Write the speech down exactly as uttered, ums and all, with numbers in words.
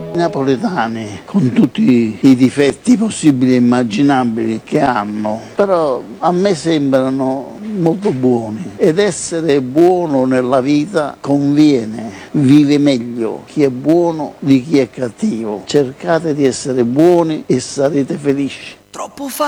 I napoletani, con tutti i difetti possibili e immaginabili che hanno, però a me sembrano molto buoni, ed essere buono nella vita conviene, vive meglio chi è buono di chi è cattivo. Cercate di essere buoni e sarete felici. Troppo facile.